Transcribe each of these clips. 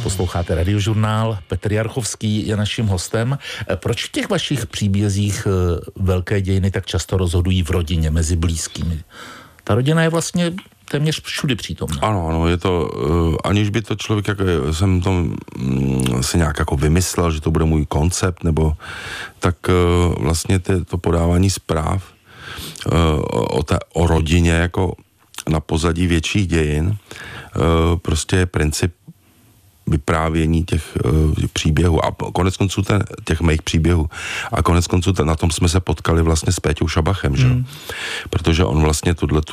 Posloucháte Radiožurnál, Petr Jarchovský je naším hostem. Proč v těch vašich příbězích velké dějiny tak často rozhodují v rodině, mezi blízkými? Ta rodina je vlastně téměř všudy přítomná. Ano, je to, aniž by to člověk, jako jsem to si nějak jako vymyslel, že to bude můj koncept, nebo tak vlastně to podávání zpráv o rodině jako na pozadí větších dějin, prostě je princip vyprávění těch příběhů a konec konců těch mých příběhů a konec konců na tom jsme se potkali vlastně s Péťou Šabachem, že? Protože on vlastně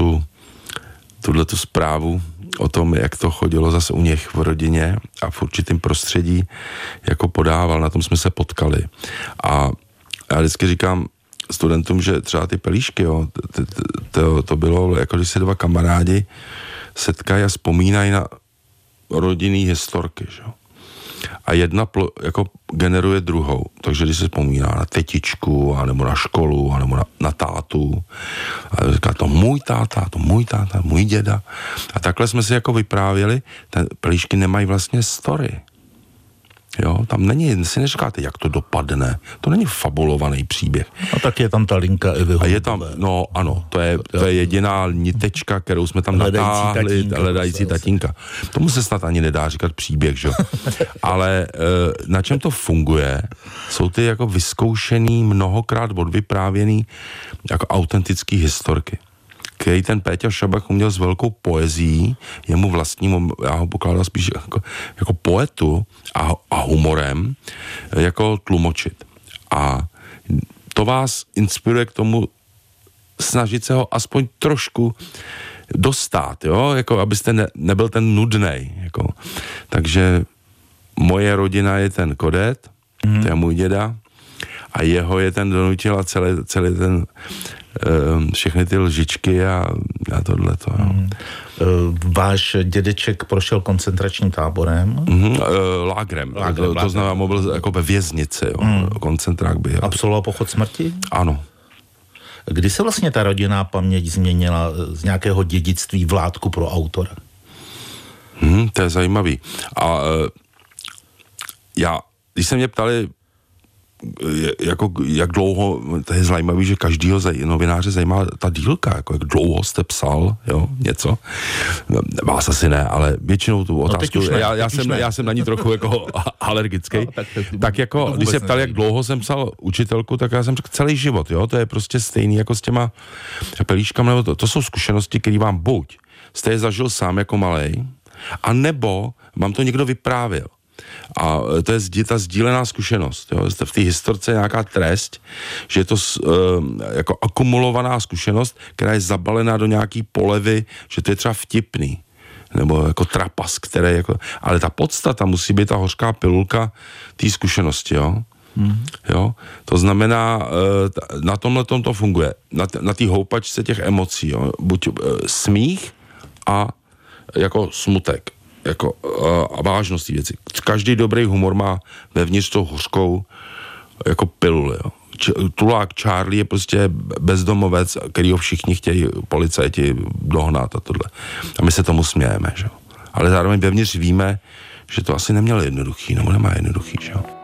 tuhletu zprávu o tom, jak to chodilo zase u nich v rodině a v určitém prostředí jako podával, na tom jsme se potkali. A já vždycky říkám studentům, že třeba ty pelíšky, jo, to bylo jako když se dva kamarádi setkají a vzpomínají na rodinný historky, že? A jedna jako generuje druhou. Takže když se vzpomíná na tetičku, anebo na školu, anebo na tátu, a říká to můj táta, můj děda. A takhle jsme si jako vyprávěli, pelíšky nemají vlastně story. Jo, tam si neříkáte, jak to dopadne. To není fabulovaný příběh. A tak je tam ta linka i a je tam, no ano, to je jediná nitečka, kterou jsme tam natáhli, hledající tatínka. Tomu se snad ani nedá říkat příběh, že? Ale na čem to funguje, jsou ty jako vyzkoušený, mnohokrát odvyprávěný jako autentický historky, který ten Péťa Šabach uměl s velkou poezií, jemu vlastnímu, já ho pokládal spíš jako poetu a humorem, jako tlumočit. A to vás inspiruje k tomu snažit se ho aspoň trošku dostat, jo, jako abyste nebyl ten nudnej, jako. Takže moje rodina je ten Kodet, to je můj děda, a jeho je ten Donutil a celý ten všechny ty lžičky a tohleto. Váš dědeček prošel koncentračním táborem? Lágrem. To znamená, byl jako ve věznici. Koncentrák byl. Absolvoval pochod smrti? Ano. Kdy se vlastně ta rodinná paměť změnila z nějakého dědictví v látku pro autora? To je zajímavý. A když se mě ptali, jako jak dlouho, to je zajímavý, že každýho novináře zajímá ta dílka, jako jak dlouho jste psal, jo, něco. Vás asi ne, ale většinou tu otázku, já jsem na ní trochu jako alergický. No, tak jako, když se ptali, jak dlouho jsem psal učitelku, tak já jsem řekl celý život, jo, to je prostě stejný jako s těma pelíškami, nebo to jsou zkušenosti, které vám buď jste je zažil sám jako malej, a nebo vám to někdo vyprávěl. A to je ta sdílená zkušenost. Jo? V té historce je nějaká trest, že je to jako akumulovaná zkušenost, která je zabalená do nějaký polevy, že to je třeba vtipný. Nebo jako trapas, které jako... Ale ta podstata musí být ta hořká pilulka té zkušenosti, jo? Jo? To znamená, na tomhletom to funguje. Na té houpačce těch emocí, jo? Buď smích a jako smutek. Jako a vážnost té věci. Každý dobrý humor má vevnitř tou hořkou jako piluli, jo. Tulák Charlie je prostě bezdomovec, kterýho všichni chtějí policajti dohnat a tohle. A my se tomu smějeme, že jo. Ale zároveň vevnitř víme, že to asi neměl jednoduchý, nebo nemá jednoduchý, že jo.